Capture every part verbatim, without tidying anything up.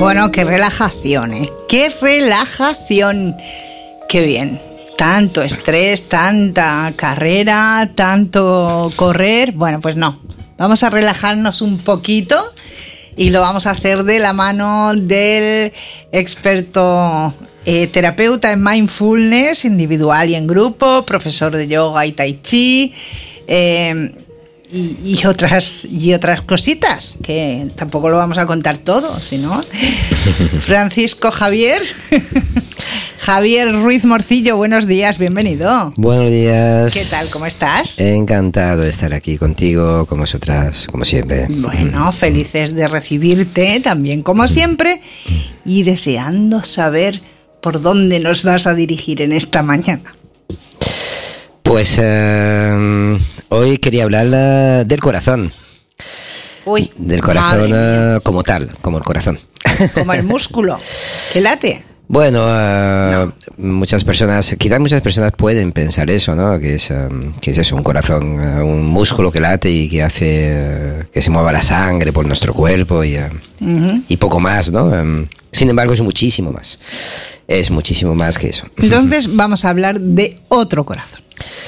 Bueno, qué relajación, ¿eh? ¡Qué relajación! ¡Qué bien! Tanto estrés, tanta carrera, tanto correr. Bueno, pues no. Vamos a relajarnos un poquito y lo vamos a hacer de la mano del experto eh, terapeuta en mindfulness, individual y en grupo, profesor de yoga y tai chi, eh, y, y otras y otras cositas que tampoco lo vamos a contar todo, sino Francisco Javier. Javier Ruiz Morcillo, buenos días, bienvenido. Buenos días. ¿Qué tal, cómo estás? Encantado de estar aquí contigo, con vosotras, como siempre. Bueno, felices de recibirte también, como siempre, y deseando saber por dónde nos vas a dirigir en esta mañana. Pues eh, hoy quería hablar uh, del corazón. Uy, del corazón uh, como tal, como el corazón. Como el músculo, que late. Bueno, uh, no. muchas personas, quizás muchas personas pueden pensar eso, ¿no? Que es, um, que es eso, un corazón, uh, un músculo que late y que hace uh, que se mueva la sangre por nuestro cuerpo y, uh, uh-huh. y poco más, ¿no? Um, sin embargo, es muchísimo más. Es muchísimo más que eso. Entonces vamos a hablar de otro corazón.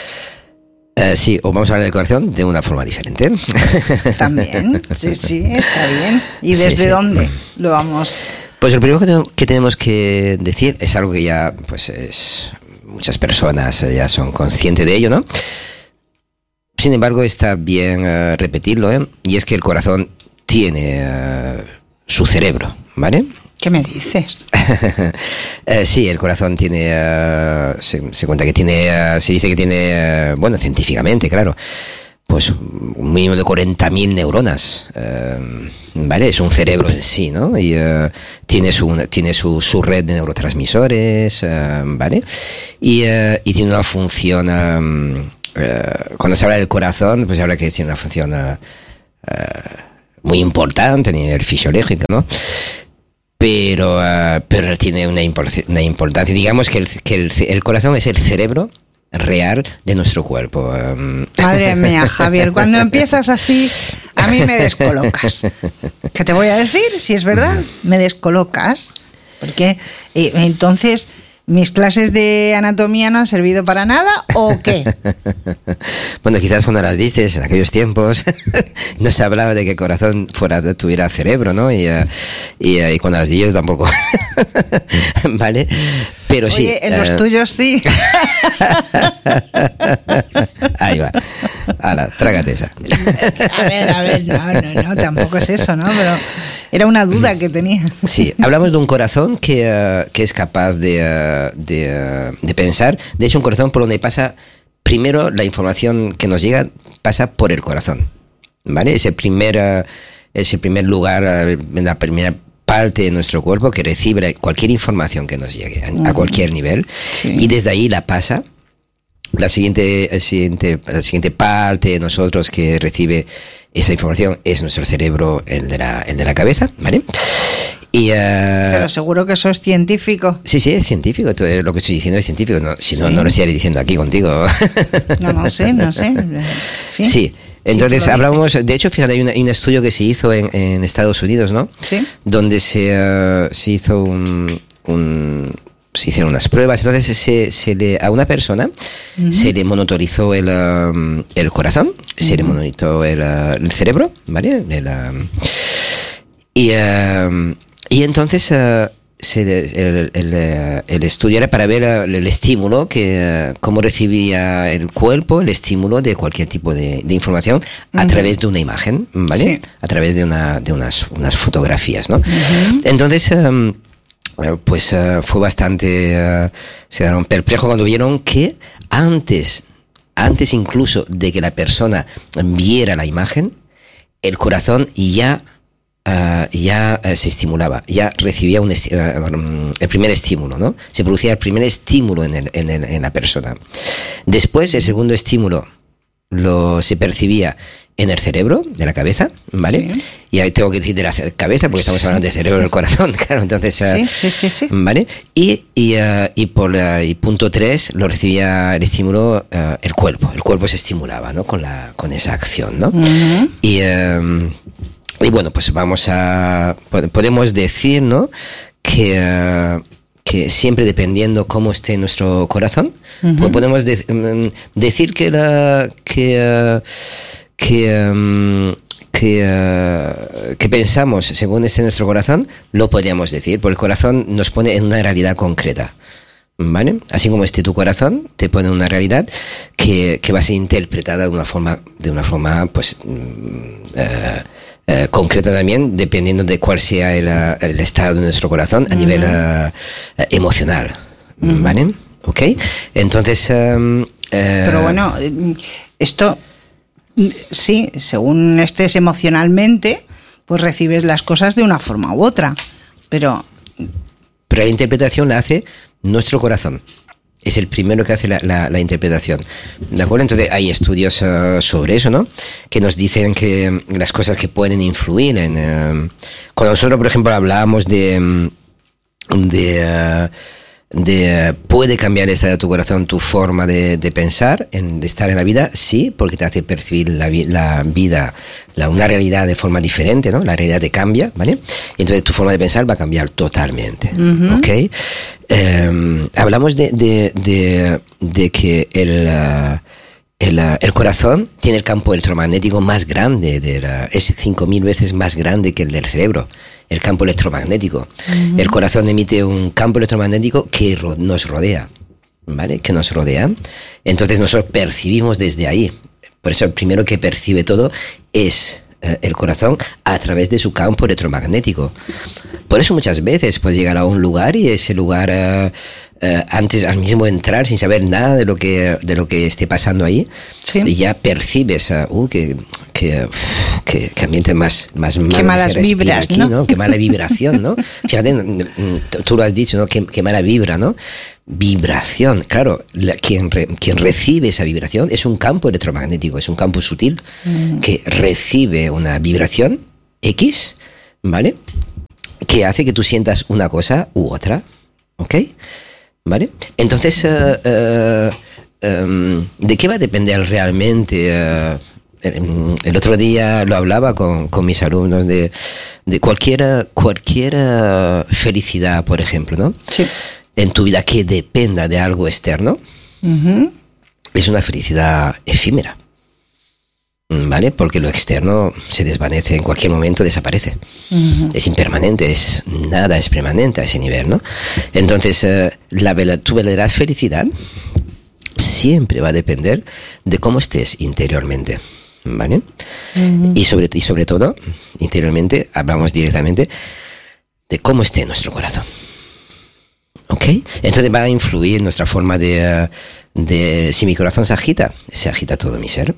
Uh, sí, o vamos a hablar del corazón de una forma diferente. También, sí, sí, está bien. ¿Y desde sí, sí. dónde lo vamos? Pues lo primero que, tengo, que tenemos que decir es algo que ya, pues, es muchas personas ya son conscientes de ello, ¿no? Sin embargo, está bien uh, repetirlo, ¿eh? Y es que el corazón tiene uh, su cerebro, ¿vale? ¿Qué me dices? eh, sí, el corazón tiene, uh, se, se cuenta que tiene, uh, se dice que tiene, uh, bueno, científicamente, claro, pues un mínimo de cuarenta mil neuronas, uh, ¿vale? Es un cerebro en sí, ¿no? Y uh, tiene, su, tiene su, su red de neurotransmisores, uh, ¿vale? Y, uh, y tiene una función, um, uh, cuando se habla del corazón, pues se habla que tiene una función uh, uh, muy importante a nivel fisiológico, ¿no? Pero, uh, pero tiene una, import- una importancia. Digamos que, el, que el, el corazón es el cerebro real de nuestro cuerpo. Um. Madre mía, Javier, cuando empiezas así, a mí me descolocas. ¿Qué te voy a decir? Si es verdad, me descolocas. Porque eh, entonces, ¿mis clases de anatomía no han servido para nada o qué? Bueno, quizás cuando las diste en aquellos tiempos no se hablaba de que el corazón fuera, tuviera cerebro, ¿no? Y, uh, y, uh, y cuando las di yo tampoco. ¿Vale? Pero Oye, sí. en los uh... tuyos sí. Ahí va. Ahora, trágate esa. A ver, a ver, no, no, no, tampoco es eso, ¿no? Pero era una duda que tenía. Sí, hablamos de un corazón que, uh, que es capaz de, uh, de, uh, de pensar. De hecho, un corazón por donde pasa, primero la información que nos llega pasa por el corazón, ¿vale? Es el primer, uh, es el primer lugar, uh, la primera parte de nuestro cuerpo que recibe cualquier información que nos llegue, a, a cualquier nivel, sí. Y desde ahí la pasa. La siguiente, el siguiente, la siguiente parte de nosotros que recibe esa información es nuestro cerebro, el de la, el de la cabeza, ¿vale? Y, uh, Pero seguro que eso es científico. Sí, sí, es científico. Todo lo que estoy diciendo es científico. No, si no, sí. no lo estaría diciendo aquí contigo. No, no sé, no sé. ¿Sí? Sí. Entonces, sí, hablamos, de hecho, fíjate, hay, una, hay un estudio que se hizo en, en Estados Unidos, ¿no? Sí. Donde se, uh, se hizo un, un, se hicieron unas pruebas, entonces se, se le, a una persona uh-huh. se le monitorizó el, um, el corazón, uh-huh. se le monitorizó el, uh, el cerebro, ¿vale? El, um, y, uh, y entonces... Uh, Se, el, el, el estudio era para ver el, el estímulo, que cómo recibía el cuerpo el estímulo de cualquier tipo de, de información a uh-huh. través de una imagen, ¿vale? Sí. A través de, una, de unas, unas fotografías, ¿no? Uh-huh. Entonces, um, pues uh, fue bastante... Uh, se quedaron perplejos cuando vieron que antes, antes incluso de que la persona viera la imagen, el corazón ya... Uh, ya uh, se estimulaba, ya recibía un esti- uh, el primer estímulo, ¿no? Se producía el primer estímulo en, el, en, el, en la persona. Después, el segundo estímulo lo se percibía en el cerebro, de la cabeza, ¿vale? Sí. Y ahí tengo que decir de la cabeza porque estamos hablando del cerebro y del corazón, claro, entonces... Uh, sí, sí, sí, sí. ¿Vale? Y, y, uh, y por uh, y punto tres lo recibía el estímulo, uh, el cuerpo. El cuerpo se estimulaba, ¿no? Con, la, con esa acción, ¿no? Uh-huh. Y... Um, y bueno, pues vamos a, podemos decir, ¿no? Que, uh, que siempre dependiendo cómo esté nuestro corazón, uh-huh. pues podemos de, um, decir que la, que, uh, que, um, que, uh, que pensamos según esté nuestro corazón, lo podríamos decir, porque el corazón nos pone en una realidad concreta. ¿Vale? Así como esté tu corazón, te pone una realidad que, que va a ser interpretada de una forma, de una forma pues, uh, uh, concreta también, dependiendo de cuál sea el, el estado de nuestro corazón a uh-huh. nivel uh, emocional. Uh-huh. ¿Vale? ¿Ok? Entonces... Um, uh, Pero bueno, esto, sí, según estés emocionalmente, pues recibes las cosas de una forma u otra, pero... Pero la interpretación la hace nuestro corazón. Es el primero que hace la, la, la interpretación. ¿De acuerdo? Entonces hay estudios uh, sobre eso, ¿no? Que nos dicen que las cosas que pueden influir en... Uh, cuando nosotros, por ejemplo, hablábamos de... de uh, de puede cambiar esta de tu corazón tu forma de, de pensar, en, de estar en la vida, sí, porque te hace percibir la, la vida, la, una realidad de forma diferente, ¿no? La realidad te cambia, ¿vale? Y entonces tu forma de pensar va a cambiar totalmente, uh-huh. ¿ok? Eh, hablamos de, de, de, de que el, uh, el, uh, el corazón tiene el campo electromagnético más grande, de la, es cinco mil veces más grande que el del cerebro. El campo electromagnético. Uh-huh. El corazón emite un campo electromagnético que ro- nos rodea, ¿vale? Que nos rodea. Entonces nosotros percibimos desde ahí. Por eso el primero que percibe todo es eh, el corazón a través de su campo electromagnético. Por eso muchas veces puedes llegar a un lugar y ese lugar, eh, eh, antes al mismo entrar, sin saber nada de lo que, de lo que esté pasando ahí, sí. ya percibes, uh, uh, que, que, que, que ambiente más, más malo. Qué malas vibras, aquí, ¿no? ¿no? Qué mala vibración, ¿no? Fíjate, tú lo has dicho, ¿no? Qué, qué mala vibra, ¿no? Vibración, claro, la, quien, re, quien recibe esa vibración es un campo electromagnético, es un campo sutil mm. que recibe una vibración X, ¿vale? Que hace que tú sientas una cosa u otra, ¿ok? ¿Vale? Entonces, uh, uh, um, ¿de qué va a depender realmente? Uh, el, el otro día lo hablaba con, con mis alumnos de, de cualquier, cualquier felicidad, por ejemplo, ¿no? Sí. En tu vida que dependa de algo externo, uh-huh. es una felicidad efímera. ¿Vale? Porque lo externo se desvanece en cualquier momento, desaparece. Uh-huh. Es impermanente, es nada es permanente a ese nivel, ¿no? Entonces, uh, la, tu verdadera felicidad siempre va a depender de cómo estés interiormente, ¿vale? Uh-huh. Y, sobre, y sobre todo, interiormente, hablamos directamente de cómo esté nuestro corazón. ¿Ok? Entonces va a influir nuestra forma de, de... Si mi corazón se agita, se agita todo mi ser.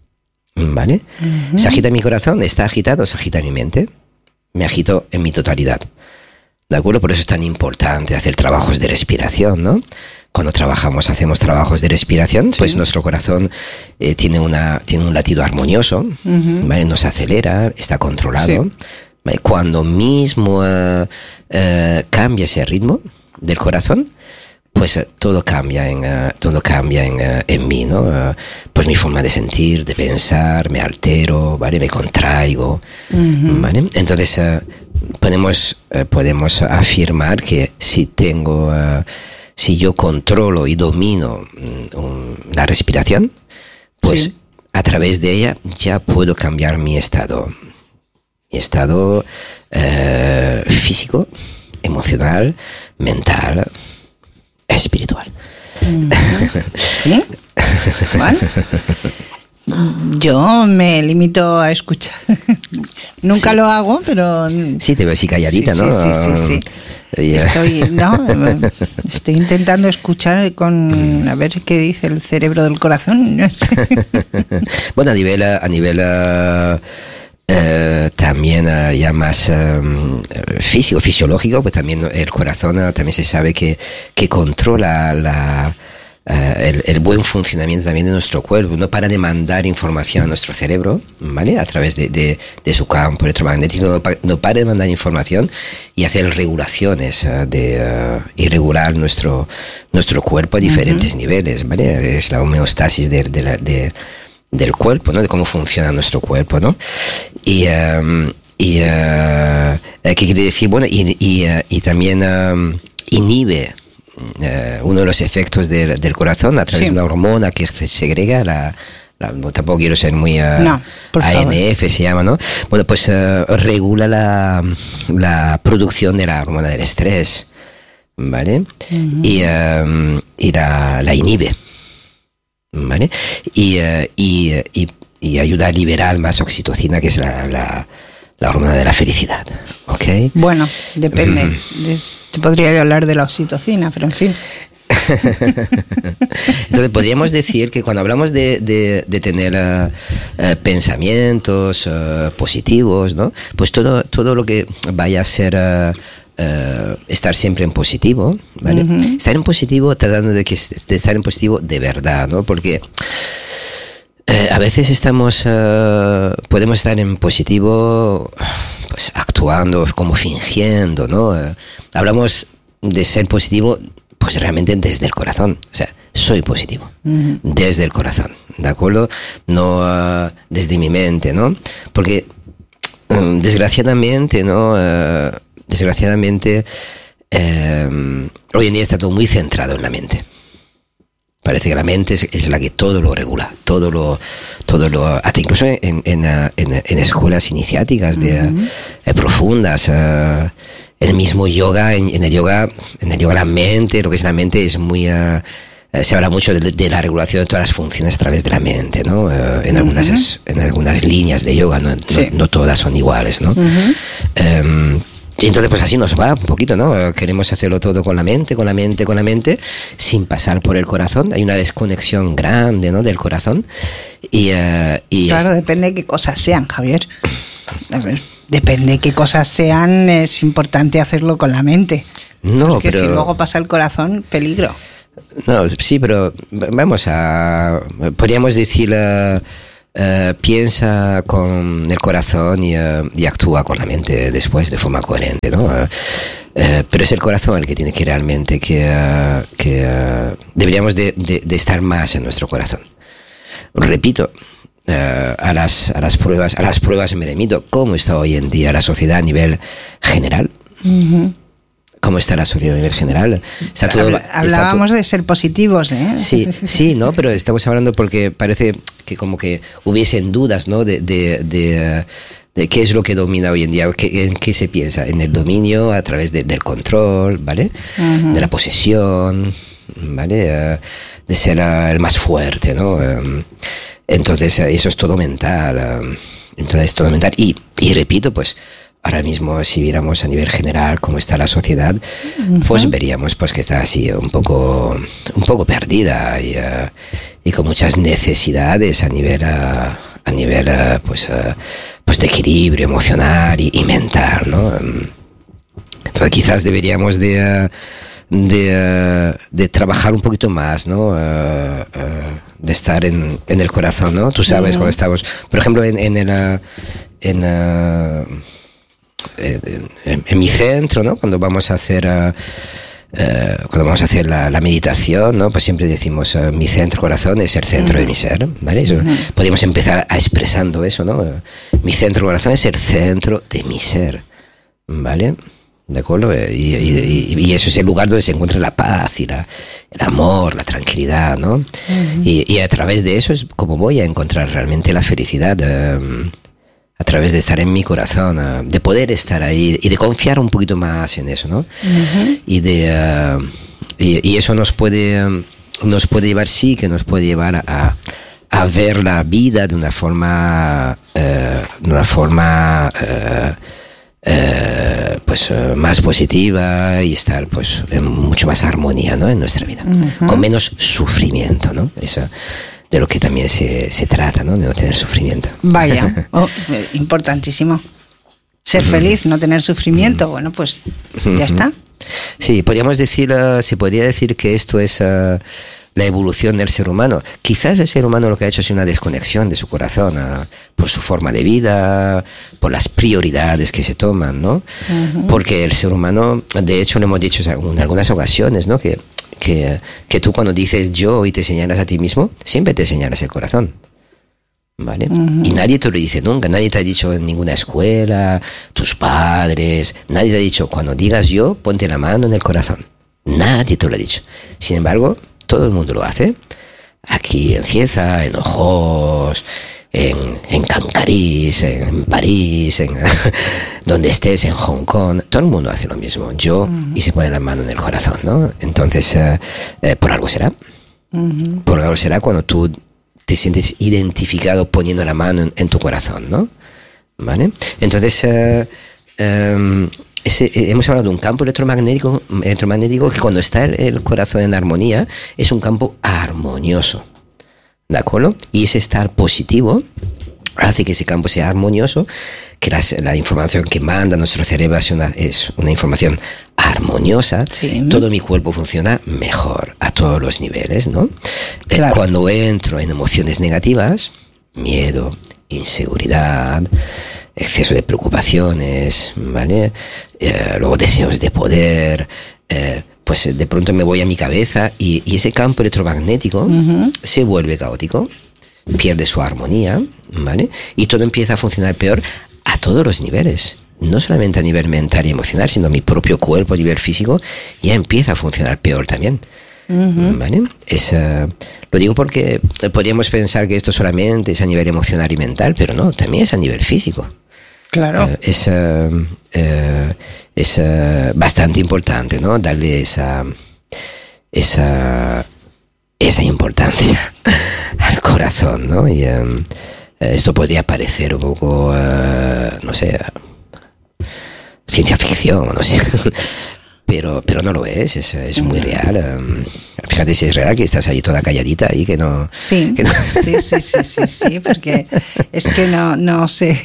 ¿Vale? Uh-huh. Se agita mi corazón, está agitado, se agita mi mente. Me agito en mi totalidad. ¿De acuerdo? Por eso es tan importante hacer trabajos de respiración, ¿no? Cuando trabajamos, hacemos trabajos de respiración, sí. pues nuestro corazón eh, tiene, una, tiene un latido armonioso, uh-huh. ¿vale? Nos acelera, está controlado. Sí. ¿Vale? Cuando mismo uh, uh, cambia ese ritmo del corazón, pues uh, todo cambia en uh, todo cambia en, uh, en mí, ¿no? Uh, pues mi forma de sentir, de pensar, me altero, ¿vale? Me contraigo, uh-huh. ¿vale? Entonces uh, podemos uh, podemos afirmar que si tengo uh, si yo controlo y domino um, la respiración, pues sí. a través de ella ya puedo cambiar mi estado, mi estado uh, físico, emocional, mental, espiritual. ¿Sí? ¿Vale? Yo me limito a escuchar. Nunca sí. lo hago, pero... Sí, te veo así calladita, sí, ¿no? Sí, sí, sí. sí. Yeah. Estoy, no, estoy intentando escuchar con a ver qué dice el cerebro del corazón. No sé. Bueno, a nivel... A nivel uh... Uh, también uh, ya más um, físico, fisiológico, pues también el corazón uh, también se sabe que, que controla la, uh, el, el buen funcionamiento también de nuestro cuerpo. No para de mandar información a nuestro cerebro, ¿vale? A través de, de, de su campo electromagnético, no, pa, no para de mandar información y hacer regulaciones uh, de, uh, y regular nuestro, nuestro cuerpo a diferentes uh-huh. niveles, ¿vale? Es la homeostasis de, de la... De, del cuerpo, ¿no? De cómo funciona nuestro cuerpo, ¿no? Y, um, y uh, ¿qué quiere decir? Bueno, y, y, uh, y también um, inhibe uh, uno de los efectos del, del corazón a través sí. de una hormona que se segrega, la, la, no, tampoco quiero ser muy uh, no, A N F se llama, ¿no? Bueno, pues uh, regula la, la producción de la hormona del estrés, ¿vale? Uh-huh. Y, um, y la, la inhibe, ¿vale? Y, uh, y, y, y ayuda a liberar más oxitocina, que es la, la, la hormona de la felicidad, ¿ok? Bueno, depende. Mm. Te podría yo hablar de la oxitocina, pero en fin. Entonces podríamos decir que cuando hablamos de, de, de tener uh, uh, pensamientos uh, positivos, ¿no? Pues todo, todo lo que vaya a ser... Uh, Uh, estar siempre en positivo, ¿vale? Uh-huh. Estar en positivo, tratando de, que, de estar en positivo de verdad, ¿no? Porque uh, a veces estamos, uh, podemos estar en positivo, pues actuando, como fingiendo, ¿no? Uh, hablamos de ser positivo, pues realmente desde el corazón, o sea, soy positivo, uh-huh. desde el corazón, ¿de acuerdo? No uh, desde mi mente, ¿no? Porque um, desgraciadamente, ¿no? Uh, Desgraciadamente, eh, hoy en día está todo muy centrado en la mente. Parece que la mente es, es la que todo lo regula, todo lo, todo lo, hasta incluso en, en, en, en escuelas iniciáticas de, uh-huh. eh, profundas, eh, en el mismo yoga, en, en el yoga, en el yoga la mente, lo que es la mente es muy, uh, se habla mucho de, de la regulación de todas las funciones a través de la mente, ¿no? Uh, en algunas, uh-huh. en algunas líneas de yoga, no, sí. no, no todas son iguales, ¿no? Uh-huh. Um, Y entonces pues así nos va un poquito, ¿no? Queremos hacerlo todo con la mente, con la mente, con la mente, sin pasar por el corazón. Hay una desconexión grande, ¿no? Del corazón. Y, uh, y claro, es... depende de qué cosas sean, Javier. A ver, depende de qué cosas sean, es importante hacerlo con la mente. No, porque pero... si luego pasa el corazón, peligro. No, sí, pero vamos a... Podríamos decir... Uh, Uh, piensa con el corazón y, uh, y actúa con la mente después de forma coherente, ¿no? Uh, uh, pero es el corazón el que tiene que realmente que, uh, que uh, deberíamos de, de, de estar más en nuestro corazón. Repito, uh, a las a las pruebas a las pruebas me remito. ¿Cómo está hoy en día la sociedad a nivel general? Uh-huh. ¿Cómo está la sociedad a nivel general? Está todo, Hablábamos está to- de ser positivos, ¿eh? Sí, sí, ¿no? Pero estamos hablando porque parece que como que hubiesen dudas, ¿no? De, de, de, de qué es lo que domina hoy en día, qué, en qué se piensa, en el dominio a través de, del control, ¿vale? Uh-huh. De la posesión, ¿vale? Uh, de ser uh, el más fuerte, ¿no? Um, entonces uh, eso es todo mental, um, entonces es todo mental y, y repito, pues ahora mismo si viéramos a nivel general cómo está la sociedad, uh-huh. pues veríamos pues que está así un poco un poco perdida y, uh, y con muchas necesidades a nivel uh, a nivel uh, pues uh, pues de equilibrio emocional y, y mental, ¿no? Entonces quizás deberíamos de uh, de, uh, de trabajar un poquito más, ¿no? Uh, uh, de estar en, en el corazón, ¿no? Tú sabes uh-huh. cuando estamos, por ejemplo, en, en el uh, en uh, En, en, en mi centro, ¿no? Cuando vamos a hacer uh, uh, cuando vamos a hacer la, la meditación, ¿no? Pues siempre decimos uh, mi centro corazón es el centro uh-huh. de mi ser, ¿vale? Eso, uh-huh. Podríamos empezar a expresando eso, ¿no? Uh, mi centro corazón es el centro de mi ser, ¿vale? ¿De acuerdo? Y, y, y, y eso es el lugar donde se encuentra la paz y la, el amor, la tranquilidad, ¿no? Uh-huh. Y, y a través de eso es como voy a encontrar realmente la felicidad. Uh, a través de estar en mi corazón, uh, de poder estar ahí y de confiar un poquito más en eso, ¿no? Uh-huh. Y de uh, y, y eso nos puede um, nos puede llevar, sí, que nos puede llevar a, a ver la vida de una forma uh, de una forma uh, uh, pues uh, más positiva y estar pues en mucho más armonía, ¿no? En nuestra vida, uh-huh. con menos sufrimiento, ¿no? Eso, de lo que también se, se trata, ¿no? De no tener sufrimiento. Vaya, oh, importantísimo. Ser feliz, no tener sufrimiento, bueno, pues ya está. Sí, podríamos decir, uh, se podría decir que esto es uh, la evolución del ser humano. Quizás el ser humano lo que ha hecho es una desconexión de su corazón, uh, por su forma de vida, por las prioridades que se toman, ¿no? Uh-huh. Porque el ser humano, de hecho, lo hemos dicho en algunas ocasiones, ¿no? Que Que, que tú cuando dices yo y te señalas a ti mismo, siempre te señalas el corazón. ¿Vale? Uh-huh. Y nadie te lo dice nunca, nadie te ha dicho en ninguna escuela, tus padres, nadie te ha dicho, cuando digas yo, ponte la mano en el corazón. Nadie te lo ha dicho. Sin embargo, todo el mundo lo hace. Aquí en Cieza, en Ojos, en, en Cancarís, en, en París, en donde estés, en Hong Kong, todo el mundo hace lo mismo. Yo, uh-huh. y se pone la mano en el corazón, ¿no? Entonces, eh, eh, por algo será. Uh-huh. Por algo será cuando tú te sientes identificado poniendo la mano en, en tu corazón, ¿no? ¿Vale? Entonces, uh, um, ese, hemos hablado de un campo electromagnético, electromagnético que cuando está el, el corazón en armonía es un campo armonioso, ¿de acuerdo? Y ese estar positivo hace que ese campo sea armonioso, que la, la información que manda nuestro cerebro es una, es una información armoniosa, sí. Todo mi cuerpo funciona mejor a todos los niveles, ¿no? Claro. Eh, cuando entro en emociones negativas, miedo, inseguridad, exceso de preocupaciones, ¿vale? Eh, luego deseos de poder, eh, pues de pronto me voy a mi cabeza y, y ese campo electromagnético uh-huh. se vuelve caótico, pierde su armonía, ¿vale? Y todo empieza a funcionar peor a todos los niveles. No solamente a nivel mental y emocional, sino mi propio cuerpo a nivel físico ya empieza a funcionar peor también. Uh-huh. ¿Vale? Es, uh, lo digo porque podríamos pensar que esto solamente es a nivel emocional y mental, pero no, también es a nivel físico. Claro. Uh, es uh, uh, es uh, bastante importante, ¿no? Darle esa, esa, esa importancia al corazón, ¿no? Y um, esto podría parecer un poco, uh, no sé, ciencia ficción, no sé. Pero, pero no lo es, es, es muy real. Um, fíjate si es real que estás ahí toda calladita y que no... Sí, que no... sí, sí, sí, sí, sí, porque es que no, no sé.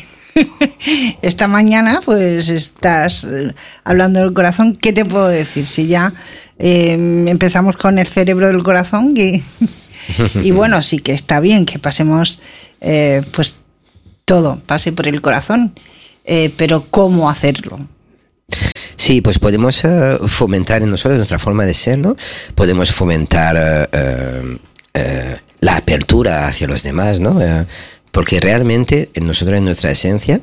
Esta mañana pues estás hablando del corazón, ¿qué te puedo decir? Si ya eh, empezamos con el cerebro del corazón y, y bueno, sí que está bien que pasemos, eh, pues todo pase por el corazón, eh, pero ¿cómo hacerlo? Sí, pues podemos uh, fomentar en nosotros nuestra forma de ser, ¿no? Podemos fomentar uh, uh, uh, la apertura hacia los demás, ¿no? Uh, porque realmente en nosotros, en nuestra esencia,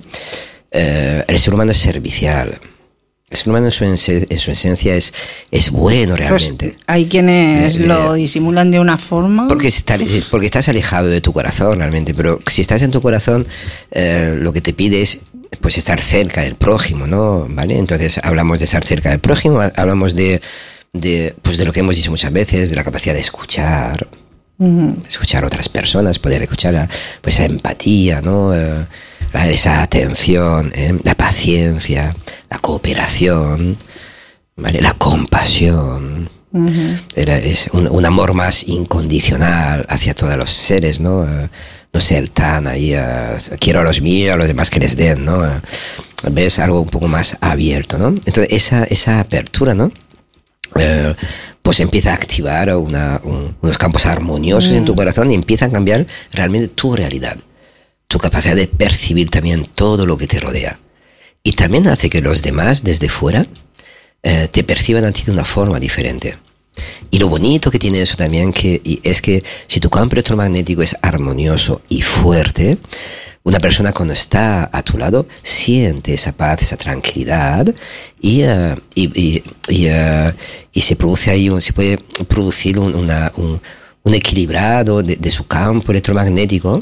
uh, el ser humano es servicial. El ser humano en su, en su esencia es, es bueno realmente. Pues hay quienes eh, lo disimulan de una forma. Porque, está, porque estás alejado de tu corazón realmente, pero si estás en tu corazón, uh, lo que te pide es pues estar cerca del prójimo, ¿no? ¿Vale? Entonces hablamos de estar cerca del prójimo, hablamos de, de, pues de lo que hemos dicho muchas veces, de la capacidad de escuchar, uh-huh. escuchar a otras personas, poder escuchar pues esa empatía, ¿no? Eh, la, esa atención, ¿eh? La paciencia, la cooperación, ¿vale? La compasión. Uh-huh. Era, es un, un amor más incondicional hacia todos los seres, ¿no? Uh, no sé, el tan ahí, uh, quiero a los míos, a los demás que les den, ¿no? Uh, ves algo un poco más abierto, ¿no? Entonces esa, esa apertura, ¿no? Uh, pues empieza a activar una, un, unos campos armoniosos mm. en tu corazón y empieza a cambiar realmente tu realidad, tu capacidad de percibir también todo lo que te rodea. Y también hace que los demás desde fuera uh, te perciban a ti de una forma diferente. Y lo bonito que tiene eso también que, y es que si tu campo electromagnético es armonioso y fuerte, una persona cuando está a tu lado siente esa paz, esa tranquilidad y, uh, y, y, y, uh, y se produce ahí, se puede producir un, una, un, un equilibrado de, de su campo electromagnético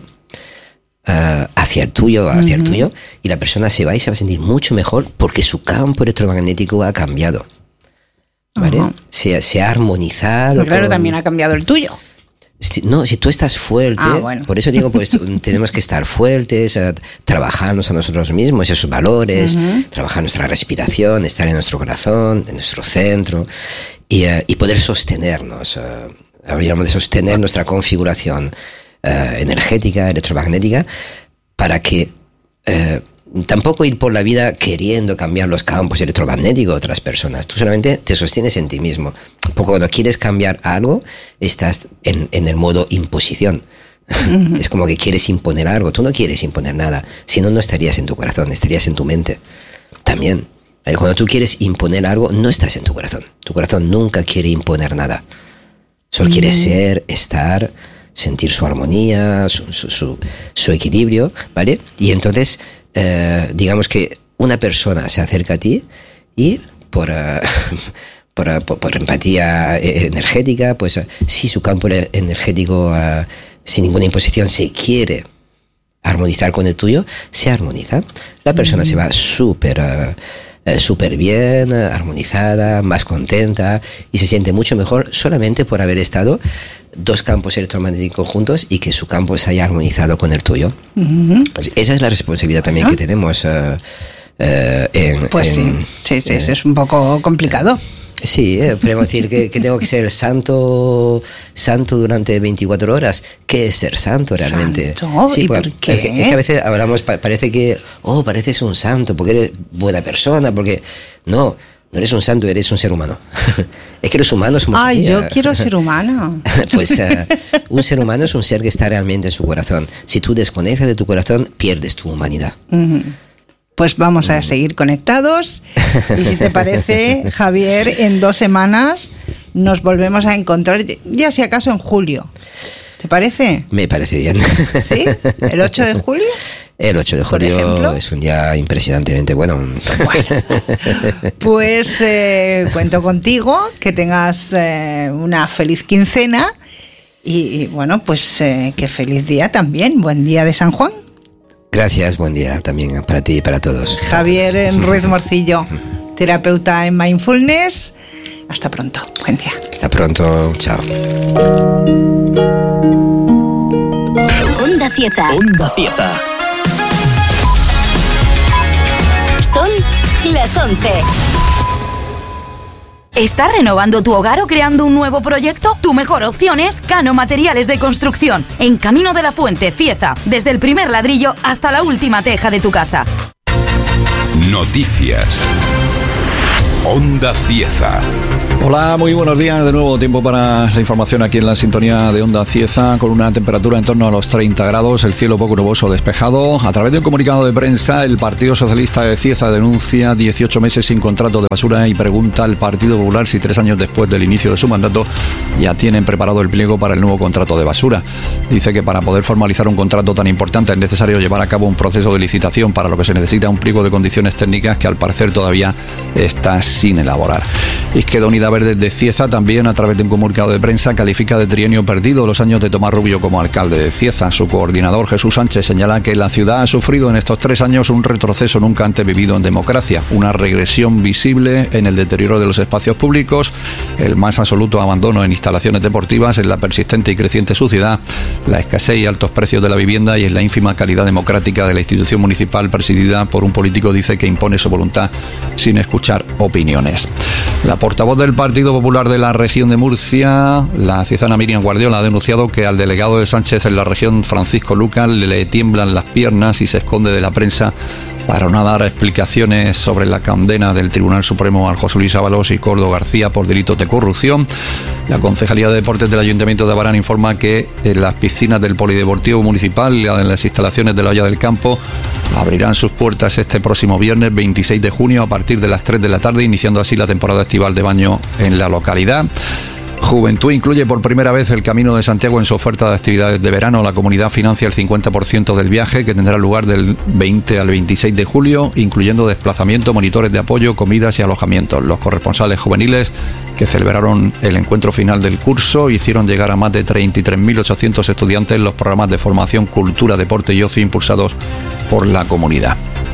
uh, hacia el tuyo, hacia uh-huh. el tuyo, y la persona se va y se va a sentir mucho mejor porque su campo electromagnético ha cambiado. ¿Vale? Uh-huh. Se, se ha armonizado. Pero claro, con... también ha cambiado el tuyo. Si, no, si tú estás fuerte, ah, bueno. por eso digo, pues tenemos que estar fuertes, uh, trabajarnos a nosotros mismos, esos valores, uh-huh. trabajar nuestra respiración, estar en nuestro corazón, en nuestro centro y, uh, y poder sostenernos. Uh, habríamos de sostener nuestra configuración uh, energética, electromagnética, para que uh, tampoco ir por la vida queriendo cambiar los campos electromagnéticos de otras personas. Tú solamente te sostienes en ti mismo. Porque cuando quieres cambiar algo, estás en, en el modo imposición. Uh-huh. Es como que quieres imponer algo. Tú no quieres imponer nada. Si no, no estarías en tu corazón, estarías en tu mente. También. Cuando tú quieres imponer algo, no estás en tu corazón. Tu corazón nunca quiere imponer nada. Solo uh-huh. quiere ser, estar, sentir su armonía, su, su, su, su equilibrio, ¿vale? Y entonces, eh, digamos que una persona se acerca a ti y por... Uh, Por, por, por empatía energética, pues si su campo energético uh, sin ninguna imposición se quiere armonizar con el tuyo, se armoniza. La persona mm. se va súper uh, súper bien, armonizada, más contenta y se siente mucho mejor solamente por haber estado dos campos electromagnéticos juntos y que su campo se haya armonizado con el tuyo. Mm-hmm. Pues esa es la responsabilidad también uh-huh. que tenemos uh, uh, en... Pues en, sí, sí, sí, eh, es un poco complicado. Sí, eh, podemos decir que, que tengo que ser santo santo durante veinticuatro horas. ¿Qué es ser santo realmente? ¿Santo? Sí, ¿Y por qué? Es que, es que a veces hablamos, parece que, oh, pareces un santo porque eres buena persona, porque no, no eres un santo, eres un ser humano. Es que los humanos somos Ay, así. yo uh, quiero ser humano. Pues uh, un ser humano es un ser que está realmente en su corazón. Si tú desconectas de tu corazón, pierdes tu humanidad. Uh-huh. Pues vamos a seguir conectados y si te parece, Javier, en dos semanas nos volvemos a encontrar, ya si acaso en julio. ¿Te parece? Me parece bien. ¿Sí? ¿El ocho de julio? El ocho de julio es un día impresionantemente bueno. Bueno, pues eh, cuento contigo, que tengas eh, una feliz quincena y, y bueno, pues eh, que feliz día también, buen día de San Juan. Gracias, buen día también para ti y para todos. Javier para todos. Ruiz Morcillo, terapeuta en Mindfulness. Hasta pronto, buen día. Hasta pronto, chao. Onda Cieza. Onda Cieza. Son las once. ¿Estás renovando tu hogar o creando un nuevo proyecto? Tu mejor opción es Cano Materiales de Construcción, en Camino de la Fuente, Cieza, desde el primer ladrillo hasta la última teja de tu casa. Noticias. Onda Cieza. Hola, muy buenos días. De nuevo tiempo para la información aquí en la sintonía de Onda Cieza, con una temperatura en torno a los treinta grados, el cielo poco nuboso despejado. A través de un comunicado de prensa, el Partido Socialista de Cieza denuncia dieciocho meses sin contrato de basura y pregunta al Partido Popular si tres años después del inicio de su mandato ya tienen preparado el pliego para el nuevo contrato de basura. Dice que para poder formalizar un contrato tan importante es necesario llevar a cabo un proceso de licitación, para lo que se necesita un pliego de condiciones técnicas que al parecer todavía está sin elaborar. Izquierda Unida Verde de Cieza también, a través de un comunicado de prensa, califica de trienio perdido los años de Tomás Rubio como alcalde de Cieza. Su coordinador, Jesús Sánchez, señala que la ciudad ha sufrido en estos tres años un retroceso nunca antes vivido en democracia, una regresión visible en el deterioro de los espacios públicos, el más absoluto abandono en instalaciones deportivas, en la persistente y creciente suciedad, la escasez y altos precios de la vivienda y en la ínfima calidad democrática de la institución municipal presidida por un político, dice, que impone su voluntad sin escuchar opiniones. La portavoz del Partido Popular de la región de Murcia, la ciezana Miriam Guardiola, ha denunciado que al delegado de Sánchez en la región, Francisco Lucas, le tiemblan las piernas y se esconde de la prensa para no dar explicaciones sobre la condena del Tribunal Supremo al José Luis Ábalos y Coldo García por delitos de corrupción. La Concejalía de Deportes del Ayuntamiento de Abarán informa que en las piscinas del Polideportivo Municipal y en las instalaciones de la Olla del Campo abrirán sus puertas este próximo viernes veintiséis de junio a partir de las tres de la tarde, iniciando así la temporada estival de baño en la localidad. Juventud incluye por primera vez el Camino de Santiago en su oferta de actividades de verano. La comunidad financia el cincuenta por ciento del viaje, que tendrá lugar del veinte al veintiséis de julio, incluyendo desplazamiento, monitores de apoyo, comidas y alojamientos. Los corresponsales juveniles que celebraron el encuentro final del curso hicieron llegar a más de treinta y tres mil ochocientos estudiantes los programas de formación, cultura, deporte y ocio impulsados por la comunidad.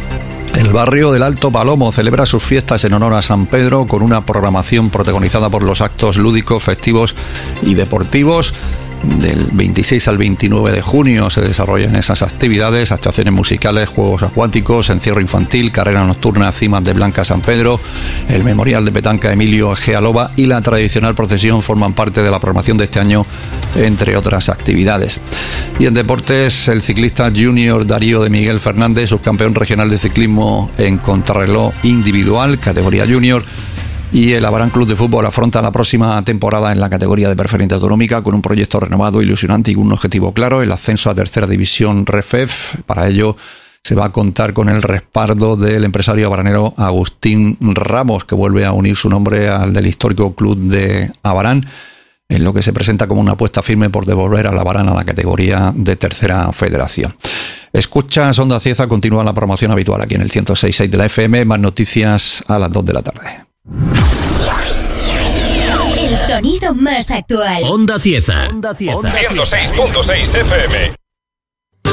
El barrio del Alto Palomo celebra sus fiestas en honor a San Pedro con una programación protagonizada por los actos lúdicos, festivos y deportivos. Del veintiséis al veintinueve de junio se desarrollan esas actividades: actuaciones musicales, juegos acuáticos, encierro infantil, carrera nocturna, cimas de Blanca San Pedro, el memorial de petanca Emilio Egea Loba y la tradicional procesión forman parte de la programación de este año, entre otras actividades. Y en deportes, el ciclista junior Darío de Miguel Fernández, subcampeón regional de ciclismo en contrarreloj individual, categoría junior, y el Abarán Club de Fútbol afronta la próxima temporada en la categoría de preferente autonómica con un proyecto renovado, ilusionante y con un objetivo claro: el ascenso a tercera división REFEF. Para ello se va a contar con el respaldo del empresario abaranero Agustín Ramos, que vuelve a unir su nombre al del histórico club de Abarán. en lo que se presenta como una apuesta firme por devolver a la Varana a la categoría de tercera federación. Escuchas Onda Cieza, continúa la promoción habitual aquí en el ciento seis punto seis de la F M, más noticias a las dos de la tarde. El sonido más actual. Onda Cieza. Onda Cieza. ciento seis punto seis F M.